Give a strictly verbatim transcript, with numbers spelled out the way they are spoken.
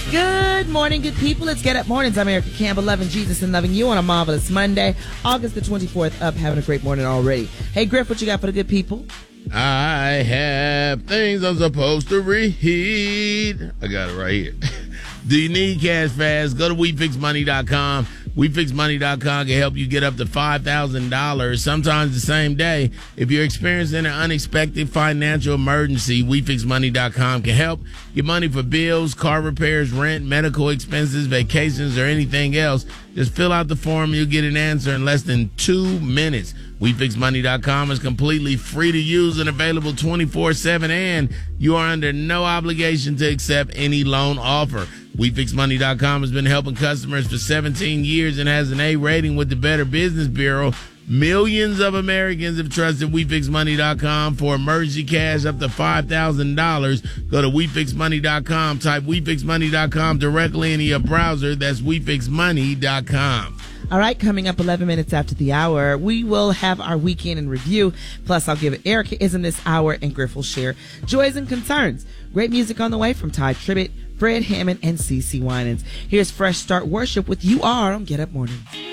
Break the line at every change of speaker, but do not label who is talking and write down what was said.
Good morning, good people. It's Get Up Mornings. I'm Erica Campbell, loving Jesus and loving you on a marvelous Monday, August the twenty-fourth. Up, having a great morning already. Hey, Griff, what you got for the good people?
I have things I'm supposed to read. I got it right here. Do you need cash fast? Go to we fix money dot com. we fix money dot com can help you get up to five thousand dollars, sometimes the same day. If you're experiencing an unexpected financial emergency, we fix money dot com can help. Get money for bills, car repairs, rent, medical expenses, vacations, or anything else. Just fill out the form. You'll get an answer in less than two minutes. we fix money dot com is completely free to use and available twenty-four seven, and you are under no obligation to accept any loan offer. we fix money dot com has been helping customers for seventeen years and has an A rating with the Better Business Bureau. Millions of Americans have trusted we fix money dot com for emergency cash up to five thousand dollars. Go to we fix money dot com. Type we fix money dot com directly into your browser. That's we fix money dot com.
All right, coming up eleven minutes after the hour, we will have our weekend in review. Plus, I'll give it Erica is in this hour, and Griff will share joys and concerns. Great music on the way from Ty Tribbett, Fred Hammond, and CeCe Winans. Here's Fresh Start Worship with You Are on Get Up Mornings.